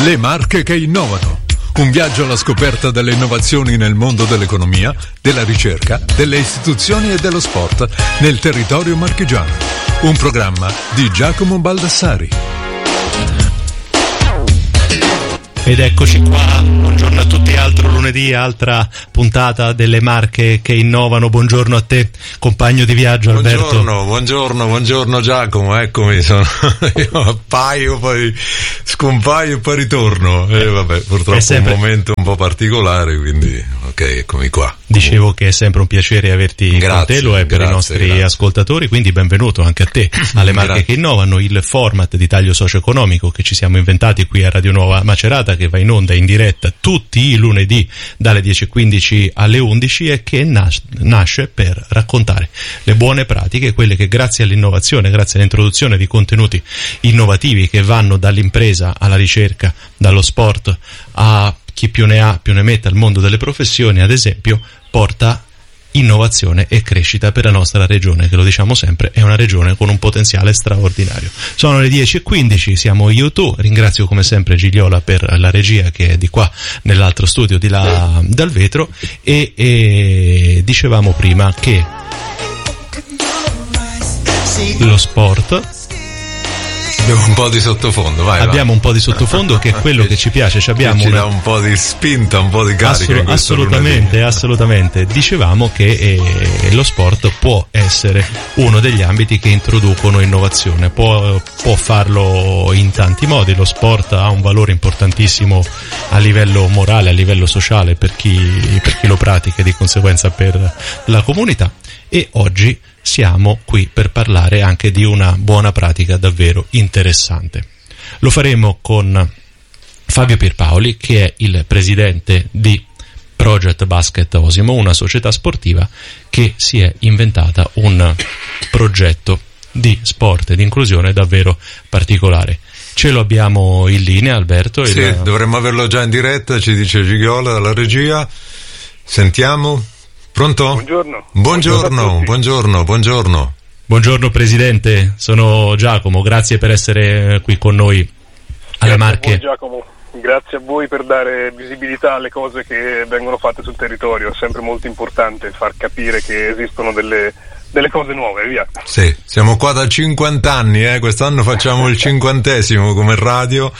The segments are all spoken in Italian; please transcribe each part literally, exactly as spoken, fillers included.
Le marche che innovano. Un viaggio alla scoperta delle innovazioni nel mondo dell'economia, della ricerca, delle istituzioni e dello sport nel territorio marchigiano. Un programma di Giacomo Baldassari. Ed eccoci qua, buongiorno a tutti, altro lunedì, altra puntata delle marche che innovano. Buongiorno a te, compagno di viaggio Alberto. Buongiorno, buongiorno, buongiorno Giacomo, eccomi, sono io appaio, poi scompaio e poi ritorno. E vabbè, purtroppo è sempre un momento un po' particolare, quindi ok, eccomi qua. Dicevo che è sempre un piacere averti grazie, con te, lo è per grazie, i nostri grazie. ascoltatori, quindi benvenuto anche a te alle marche grazie. che innovano, il format di taglio socio-economico che ci siamo inventati qui a Radio Nuova Macerata, che va in onda in diretta tutti i lunedì dalle dieci e quindici alle undici e che nas- nasce per raccontare le buone pratiche, quelle che grazie all'innovazione, grazie all'introduzione di contenuti innovativi che vanno dall'impresa alla ricerca, dallo sport a chi più ne ha più ne metta al mondo delle professioni, ad esempio, porta innovazione e crescita per la nostra regione, che lo diciamo sempre è una regione con un potenziale straordinario. Sono le dieci e quindici, siamo io e tu. Ringrazio come sempre Gigliola per la regia che è di qua nell'altro studio di là dal vetro e, e dicevamo prima che lo sport, abbiamo un po' di sottofondo, vai. Abbiamo vai. un po' di sottofondo che è quello che ci piace, ci abbiamo ci una... dà un po' di spinta, un po' di carica. Assolut- assolutamente, lunedì. assolutamente. Dicevamo che eh, lo sport può essere uno degli ambiti che introducono innovazione, può, può farlo in tanti modi. Lo sport ha un valore importantissimo a livello morale, a livello sociale per chi, per chi lo pratica e di conseguenza per la comunità. E oggi siamo qui per parlare anche di una buona pratica davvero interessante. Lo faremo con Fabio Pierpaoli, che è il presidente di Project Basket Osimo, una società sportiva che si è inventata un progetto di sport e di inclusione davvero particolare. Ce lo abbiamo in linea, Alberto? Sì, il... dovremmo averlo già in diretta, ci dice Gigliola dalla regia. Sentiamo. Pronto? Buongiorno. Buongiorno, buongiorno, buongiorno. Buongiorno Presidente, sono Giacomo, grazie per essere qui con noi alle grazie Marche. A voi, Giacomo, grazie a voi per dare visibilità alle cose che vengono fatte sul territorio, è sempre molto importante far capire che esistono delle, delle cose nuove, via. Sì, siamo qua da cinquanta anni, eh? Quest'anno facciamo il cinquantesimo come radio,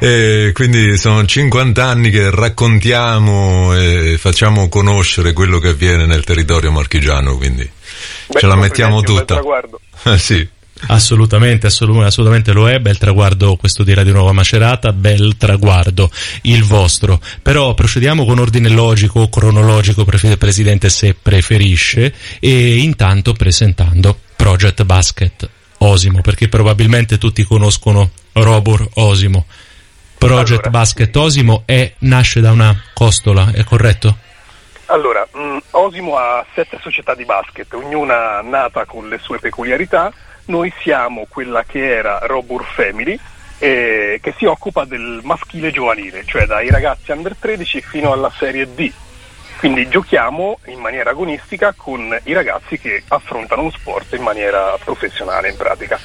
e quindi sono cinquanta anni che raccontiamo e facciamo conoscere quello che avviene nel territorio marchigiano, quindi Beh, ce la mettiamo tutta. Un bel traguardo. Eh, sì. Assolutamente, assolut- assolutamente lo è, bel traguardo questo di Radio Nuova Macerata, bel traguardo il vostro. Però procediamo con ordine logico o cronologico, prefer- Presidente, se preferisce, e intanto presentando Project Basket Osimo, perché probabilmente tutti conoscono Robur Osimo. Project allora, Basket Osimo è, nasce da una costola, è corretto? Allora, mh, Osimo ha sette società di basket, ognuna nata con le sue peculiarità. Noi siamo quella che era Robur Family, eh, che si occupa del maschile giovanile, cioè dai ragazzi under tredici fino alla serie D. Quindi giochiamo in maniera agonistica con i ragazzi che affrontano un sport in maniera professionale in pratica.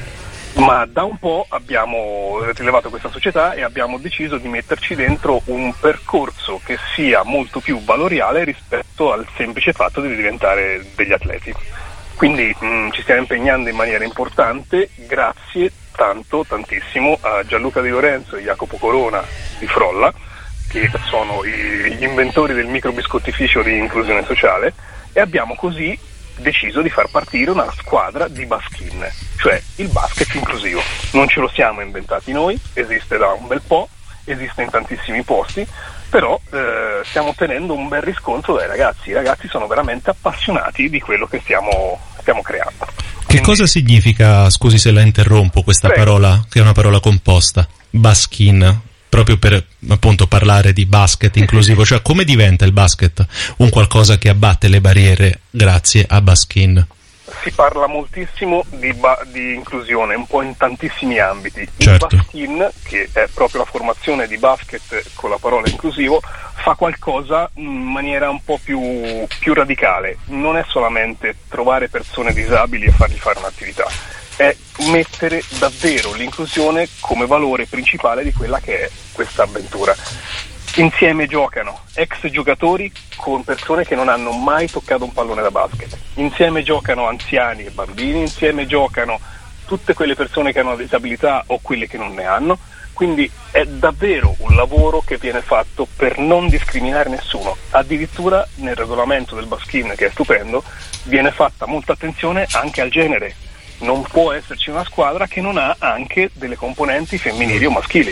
Ma da un po' abbiamo rilevato questa società e abbiamo deciso di metterci dentro un percorso che sia molto più valoriale rispetto al semplice fatto di diventare degli atleti. Quindi mh, ci stiamo impegnando in maniera importante, grazie tanto, tantissimo a Gianluca Di Lorenzo e Jacopo Corona di Frolla, che sono i, gli inventori del microbiscottificio di inclusione sociale, e abbiamo così deciso di far partire una squadra di baskin, cioè il basket inclusivo. Non ce lo siamo inventati noi, esiste da un bel po', esiste in tantissimi posti, però eh, stiamo ottenendo un bel riscontro dai ragazzi. I ragazzi sono veramente appassionati di quello che stiamo, stiamo creando. Che Quindi... cosa significa, scusi se la interrompo, questa Prego. parola, che è una parola composta, baskin, proprio per appunto parlare di basket inclusivo, cioè come diventa il basket un qualcosa che abbatte le barriere grazie a baskin? Si parla moltissimo di, ba- di inclusione, un po' in tantissimi ambiti. Certo. Il baskin, che è proprio la formazione di basket con la parola inclusivo, fa qualcosa in maniera un po' più, più radicale. Non è solamente trovare persone disabili e fargli fare un'attività. è mettere davvero l'inclusione come valore principale di quella che è questa avventura. Insieme giocano ex giocatori con persone che non hanno mai toccato un pallone da basket, insieme giocano anziani e bambini, insieme giocano tutte quelle persone che hanno disabilità o quelle che non ne hanno, quindi è davvero un lavoro che viene fatto per non discriminare nessuno. Addirittura nel regolamento del Baskin, che è stupendo, viene fatta molta attenzione anche al genere. Non può esserci una squadra che non ha anche delle componenti femminili o maschili.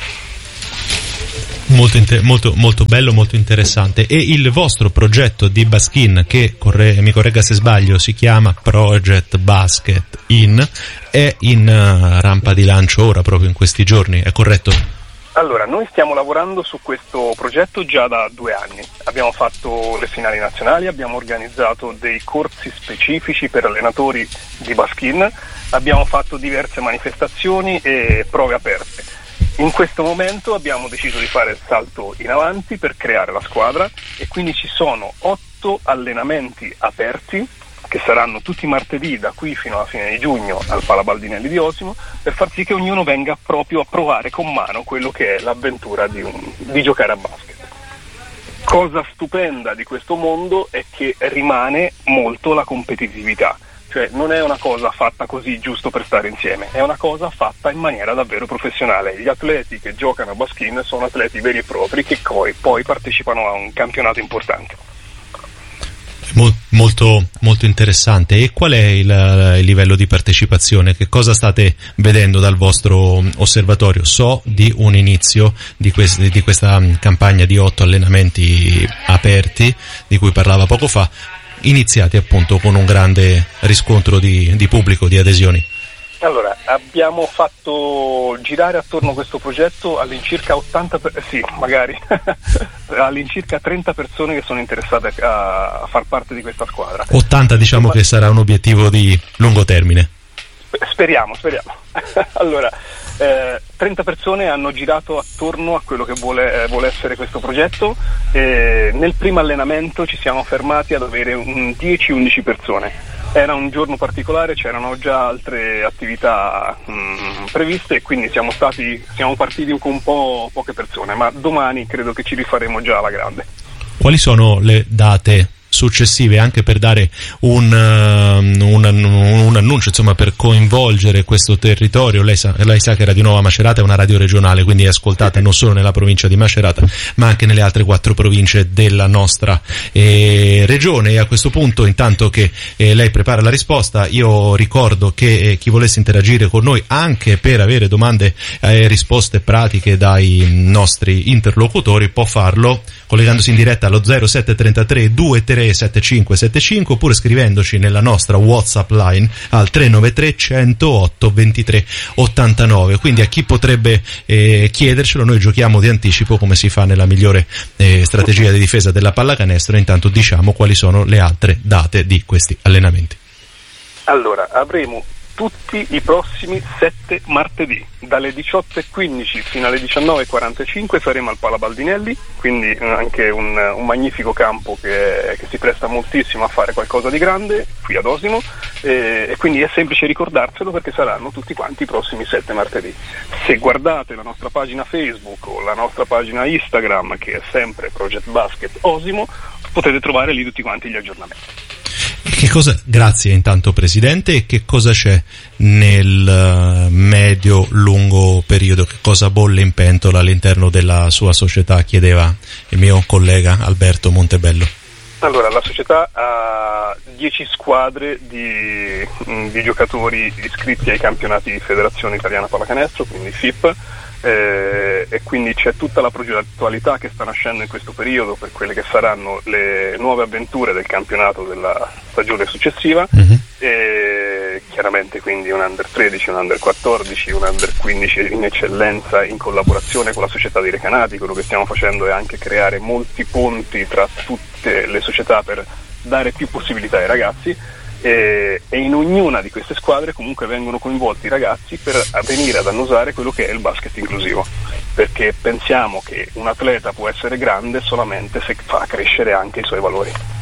Molto, inter- molto, molto bello, molto interessante. E il vostro progetto di Baskin, che corre- mi corregga se sbaglio, si chiama Project Basket In, è in uh, rampa di lancio ora, proprio in questi giorni, è corretto? Allora, noi stiamo lavorando su questo progetto già da due anni. Abbiamo fatto le finali nazionali, abbiamo organizzato dei corsi specifici per allenatori di Baskin, abbiamo fatto diverse manifestazioni e prove aperte. In questo momento abbiamo deciso di fare il salto in avanti per creare la squadra e quindi ci sono otto allenamenti aperti che saranno tutti martedì da qui fino alla fine di giugno al Pala Baldinelli di Osimo, per far sì che ognuno venga proprio a provare con mano quello che è l'avventura di, un, di giocare a basket. Cosa stupenda di questo mondo è che rimane molto la competitività, cioè non è una cosa fatta così giusto per stare insieme, è una cosa fatta in maniera davvero professionale. Gli atleti che giocano a Baskin sono atleti veri e propri che poi, poi partecipano a un campionato importante. Molto, molto interessante. E qual è il, il livello di partecipazione? Che cosa state vedendo dal vostro osservatorio? So di un inizio di, questi, di questa campagna di otto allenamenti aperti di cui parlava poco fa, iniziati appunto con un grande riscontro di, di pubblico, di adesioni. Allora, abbiamo fatto girare attorno a questo progetto all'incirca ottanta, per, sì, magari, all'incirca trenta persone che sono interessate a, a far parte di questa squadra. ottanta diciamo che sarà un obiettivo di lungo termine. Speriamo, speriamo. Allora, eh, trenta persone hanno girato attorno a quello che vuole, eh, vuole essere questo progetto e nel primo allenamento ci siamo fermati ad avere un dieci undici persone. Era un giorno particolare, c'erano già altre attività mh, previste e quindi siamo stati siamo partiti con un po' poche persone, ma domani credo che ci rifaremo già alla grande. Quali sono le date successive, anche per dare un, uh, un, un annuncio, insomma, per coinvolgere questo territorio? Lei sa, lei sa che Radio Nuova Macerata è una radio regionale, quindi è ascoltata non solo nella provincia di Macerata ma anche nelle altre quattro province della nostra eh, regione. E a questo punto, intanto che eh, lei prepara la risposta, io ricordo che eh, chi volesse interagire con noi anche per avere domande e eh, risposte pratiche dai nostri interlocutori può farlo collegandosi in diretta allo zero sette trentatré ventitré settantacinque settantacinque oppure scrivendoci nella nostra WhatsApp line al tre nove tre centootto ventitré ottantanove. Quindi a chi potrebbe eh, chiedercelo, noi giochiamo di anticipo come si fa nella migliore eh, strategia di difesa della pallacanestro. Intanto diciamo quali sono le altre date di questi allenamenti. Allora, avremo tutti i prossimi sette martedì dalle diciotto e quindici fino alle diciannove e quarantacinque saremo al Pala Baldinelli, quindi anche un, un magnifico campo che, che si presta moltissimo a fare qualcosa di grande qui ad Osimo e, e quindi è semplice ricordarselo perché saranno tutti quanti i prossimi sette martedì. Se guardate la nostra pagina Facebook o la nostra pagina Instagram, che è sempre Project Basket Osimo, potete trovare lì tutti quanti gli aggiornamenti. Che cosa, grazie intanto Presidente, e che cosa c'è nel medio-lungo periodo? Che cosa bolle in pentola all'interno della sua società? Chiedeva il mio collega Alberto Montebello. Allora, la società ha dieci squadre di, di giocatori iscritti ai campionati di Federazione Italiana Pallacanestro, quindi F I P, eh, e quindi c'è tutta la progettualità che sta nascendo in questo periodo per quelle che saranno le nuove avventure del campionato della stagione successiva. Mm-hmm. E chiaramente quindi un under tredici, un under quattordici, un under quindici in eccellenza in collaborazione con la società di Recanati. Quello che stiamo facendo è anche creare molti ponti tra tutte le società per dare più possibilità ai ragazzi. E, e in ognuna di queste squadre comunque vengono coinvolti i ragazzi per venire ad annusare quello che è il basket inclusivo, perché pensiamo che un atleta può essere grande solamente se fa crescere anche i suoi valori.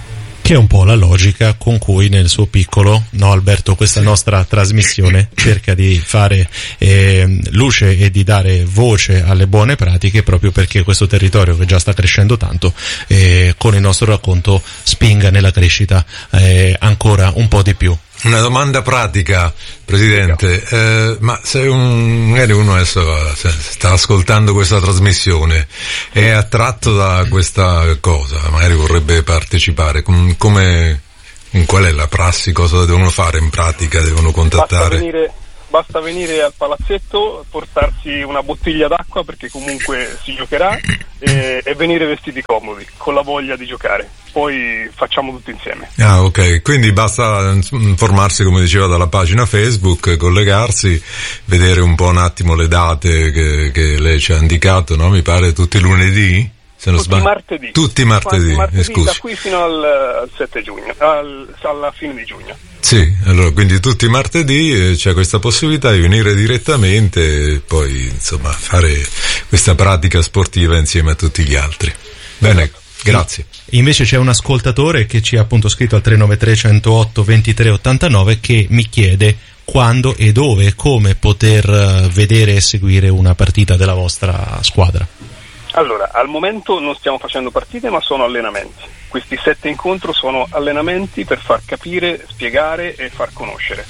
Che è un po' la logica con cui nel suo piccolo, no Alberto, questa sì. nostra trasmissione cerca di fare eh, luce e di dare voce alle buone pratiche, proprio perché questo territorio che già sta crescendo tanto eh, con il nostro racconto spinga nella crescita eh, ancora un po' di più. Una domanda pratica, Presidente, eh, ma se un, magari uno adesso sta ascoltando questa trasmissione, è attratto da questa cosa, magari vorrebbe partecipare, come, qual è la prassi, cosa devono fare in pratica, devono contattare? Basta venire, basta venire al palazzetto, portarsi una bottiglia d'acqua perché comunque si giocherà e, e venire vestiti comodi, con la voglia di giocare. Poi facciamo tutto insieme. Ah, ok, quindi basta informarsi, come diceva, dalla pagina Facebook, collegarsi, vedere un po' un attimo le date che, che lei ci ha indicato, no? Mi pare tutti i lunedì? Se non tutti sbaglio. martedì. Tutti martedì, martedì scusi. Da qui fino al, al sette giugno, al, alla fine di giugno. Sì, allora quindi tutti i martedì c'è questa possibilità di venire direttamente e poi insomma fare questa pratica sportiva insieme a tutti gli altri. Bene. Esatto. Grazie. Invece c'è un ascoltatore che ci ha appunto scritto al tre nove tre, centootto, ventitré ottantanove che mi chiede quando e dove e come poter vedere e seguire una partita della vostra squadra. Allora, al momento non stiamo facendo partite, ma sono allenamenti. Questi sette incontri sono allenamenti per far capire, spiegare e far conoscere.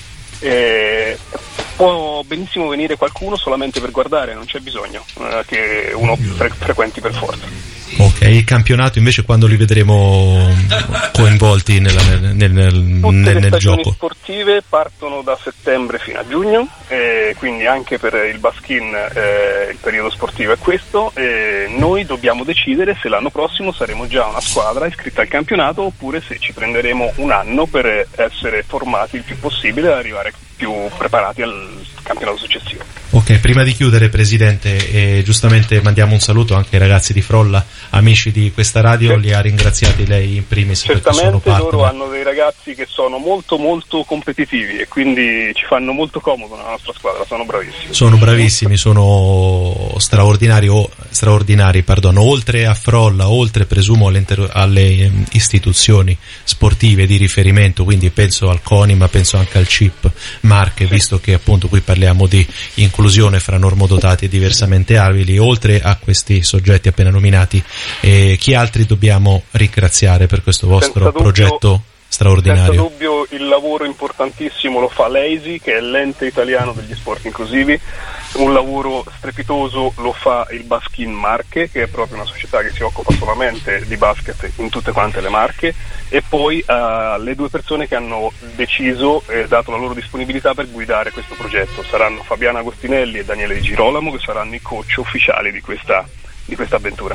E può benissimo venire qualcuno solamente per guardare, non c'è bisogno eh, che uno fre- frequenti per forza. Ok, il campionato invece quando li vedremo coinvolti nella, nel, nel, nel, Tutte nel, le nel stagioni gioco? sportive partono da settembre fino a giugno, e quindi anche per il Baskin eh, il periodo sportivo è questo, e noi dobbiamo decidere se l'anno prossimo saremo già una squadra iscritta al campionato oppure se ci prenderemo un anno per essere formati il più possibile e arrivare più preparati al campionato successivo. Ok, prima di chiudere, Presidente, eh, giustamente mandiamo un saluto anche ai ragazzi di Frolla, amici di questa radio, li ha ringraziati lei in primis perché sono certamente partner. Loro hanno dei ragazzi che sono molto molto competitivi e quindi ci fanno molto comodo nella nostra squadra, sono bravissimi. Sono bravissimi, sono straordinari, o, straordinari pardon. Oltre a Frolla, oltre presumo alle, alle istituzioni sportive di riferimento, quindi penso al CONI ma penso anche al C I P Marche, sì. Visto che appunto qui parliamo di inclusione fra normodotati e diversamente abili, oltre a questi soggetti appena nominati, eh, chi altri dobbiamo ringraziare per questo vostro senza progetto dubbio, straordinario? Senza dubbio il lavoro importantissimo lo fa l'E I S I, che è l'ente italiano degli sport inclusivi. Un lavoro strepitoso lo fa il Baskin Marche, che è proprio una società che si occupa solamente di basket in tutte quante le Marche, e poi uh, le due persone che hanno deciso e eh, dato la loro disponibilità per guidare questo progetto saranno Fabiana Agostinelli e Daniele Di Girolamo, che saranno i coach ufficiali di questa, di questa avventura.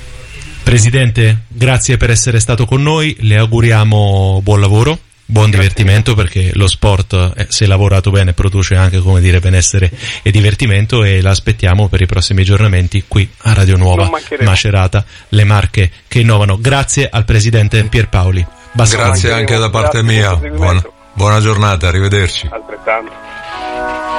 Presidente, grazie per essere stato con noi, le auguriamo buon lavoro. Buon divertimento, perché lo sport, eh, se lavorato bene, produce anche, come dire, benessere e divertimento, e la aspettiamo per i prossimi aggiornamenti qui a Radio Nuova Macerata, le Marche che innovano. Grazie al Presidente Pierpaoli. Grazie anche da parte mia, buona, buona giornata, arrivederci. Altrettanto.